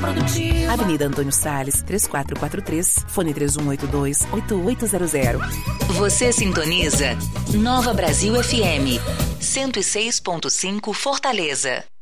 produtivo. Avenida Antônio Salles, 3443, fone 3182-8800. Você sintoniza Nova Brasil FM, 106.5 Fortaleza.